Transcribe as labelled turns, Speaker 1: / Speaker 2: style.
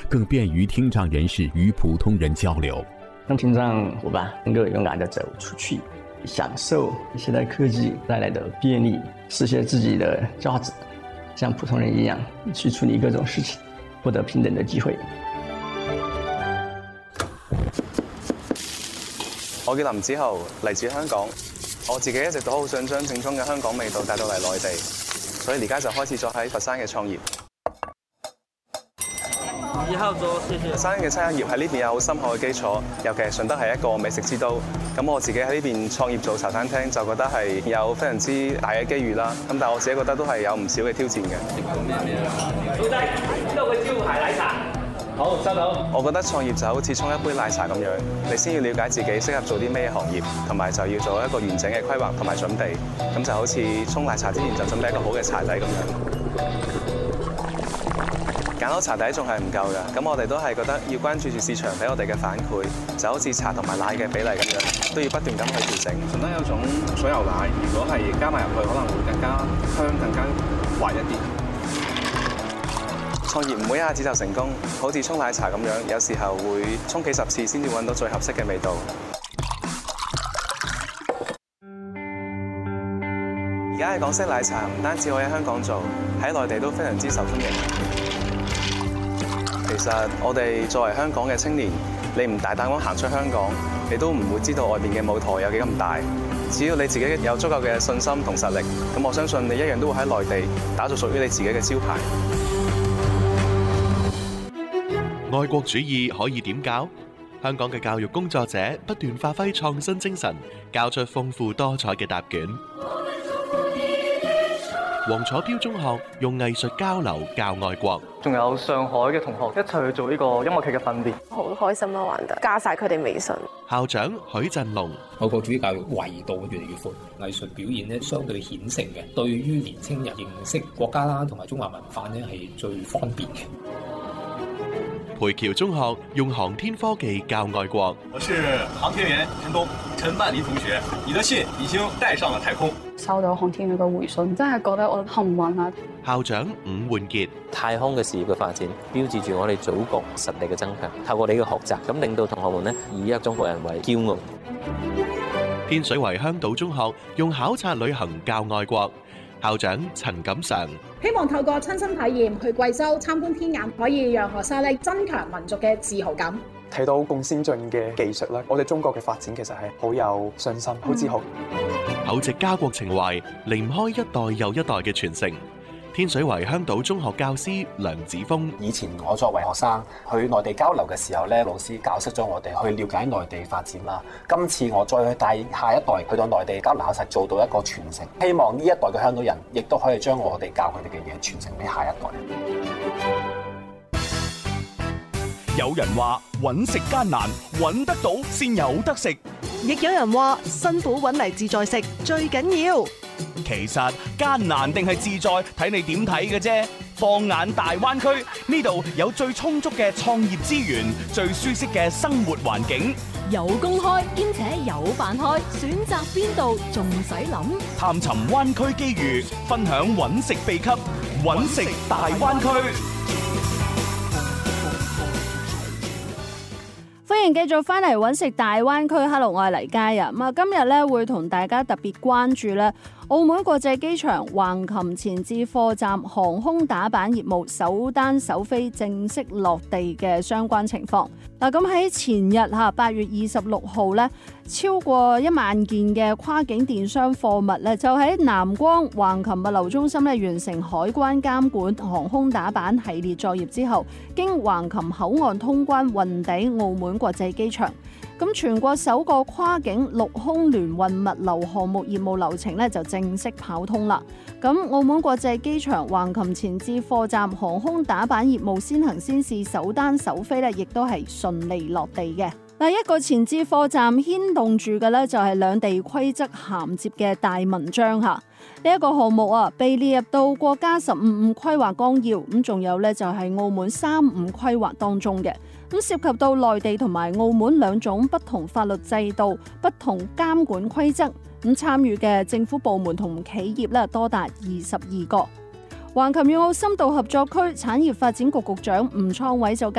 Speaker 1: 更便于聽障人士與普通人交流。
Speaker 2: 讓聽障夥伴能夠勇敢地走出去，享受現代科技帶來的便利，實現自己的價值，像普通人一樣去處理各種事情，獲得平等的機會。
Speaker 3: 我叫林子豪，嚟自香港。我自己一直都好想將正宗嘅香港味道帶到嚟內地，所以而家就開始咗喺佛山嘅創業。
Speaker 4: 1號桌，謝謝。
Speaker 3: 佛山嘅餐飲業喺呢邊有好深厚嘅基礎，尤其係順德係一個美食之都。咁我自己喺呢邊創業做茶餐廳，就覺得係有非常之大嘅機遇啦。咁但係我自己覺得都係有唔少嘅挑戰嘅。
Speaker 4: 老細，6個招牌奶茶。好，收到。
Speaker 3: 我覺得創業就好似沖一杯奶茶咁樣，你先要了解自己適合做啲咩行業，同埋就要做一個完整嘅規劃同埋準備。咁就好似沖奶茶之前就準備一個好嘅茶底咁樣。揀好茶底仲係唔夠㗎，咁我哋都係覺得要關注住市場俾我哋嘅反饋，就好似茶同埋奶嘅比例咁樣，都要不斷咁去調整。順德有種水牛奶，如果係加埋入去，可能會更加香、更加滑一啲。創業唔會一下子就成功，好似沖奶茶咁樣，有時候會沖幾十次先至揾到最合適嘅味道。而家嘅港式奶茶唔單止可以喺香港做，喺內地都非常之受歡迎。其實我哋作為香港嘅青年，你唔大膽咁行出香港，你都唔會知道外邊嘅舞台有幾咁大。只要你自己有足夠嘅信心同實力，咁我相信你一樣都會喺內地打造屬於你自己嘅招牌。
Speaker 5: 愛國主義可以點教？香港嘅教育工作者不斷發揮創新精神，教出豐富多彩嘅答卷。黃楚標中學用藝術交流教愛國，
Speaker 6: 仲有上海嘅同學一齊去做呢個音樂劇嘅訓練，
Speaker 7: 好開心啦！玩得加晒佢哋微信。
Speaker 5: 校長許振龍，
Speaker 8: 愛國主義教育維度越嚟越闊，藝術表現咧相對顯性嘅，對於年輕人認識國家啦同埋中華文化咧係最方便嘅。
Speaker 5: 培僑中學用航天科技教愛國。
Speaker 9: 我是航天員陳東，陳曼梨同學，你的信已經帶上了太空。
Speaker 10: 收到航天員嘅回信，真係覺得我幸運啊！
Speaker 5: 校長伍煥傑，
Speaker 11: 太空嘅事業嘅發展，標誌住我哋祖國實力嘅增強。透過你嘅學習，咁令到同學們呢以一個中國人為驕傲。
Speaker 5: 天水圍香島中學用考察旅行教愛國。校長陳錦常，
Speaker 12: 希望透過親身體驗去貴州參觀天眼，可以讓學生咧增強民族嘅自豪感。
Speaker 13: 睇到咁先進嘅技術啦，我哋中國嘅發展其實係好有信心、好自豪。
Speaker 5: 厚植家國情懷，離唔開一代又一代嘅傳承。天水圍香島中學教師梁子峰，
Speaker 14: 以前我作為學生去內地交流嘅時候咧，老師教識咗我哋去了解內地發展啦。今次我再去帶下一代去到內地交流，實做到一個傳承。希望呢一代嘅香港人亦都可以將我哋教佢哋嘅嘢傳承俾下一代。
Speaker 15: 有人話揾食艱難，揾得到先有得食；
Speaker 16: 亦有人話辛苦揾嚟自在食最緊要。
Speaker 15: 其實艱難定係自在，睇你點睇嘅啫。放眼大灣區，呢度有最充足嘅創業資源，最舒適嘅生活環境，
Speaker 17: 有公開兼且有飯開，選擇邊度仲使諗？
Speaker 15: 探尋灣區機遇，分享揾食秘笈，揾食大灣區。
Speaker 18: 歡迎繼續翻嚟揾食大灣區。Hello， 我係黎嘉人。今日咧會同大家特別關注咧澳門國際機場橫琴前置貨站航空打板業務首單首飛正式落地嘅相關情況。嗱，咁喺前日8月26號咧，超過1萬件嘅跨境電商貨物咧，就喺南光橫琴物流中心咧完成海關監管航空打板系列作業之後，經橫琴口岸通關運抵澳門國際機場。咁全國首個跨境陸空聯運物流項目業務流程咧就正式跑通啦。咁澳門國際機場橫琴前置貨站航空打板業務先行先試首單首飛咧，亦都係順利落地嘅。嗱，一個前置貨站牽動住嘅咧就係兩地規則銜接嘅大文章嚇。呢一個項目被列入到國家15規劃綱要，咁仲有咧就係澳門35規劃當中嘅。咁涉及到內地同埋澳門兩種不同法律制度、不同監管規則，咁參與嘅政府部門同企業咧多達22個。橫琴粵澳深度合作區產業發展局局長吳創偉就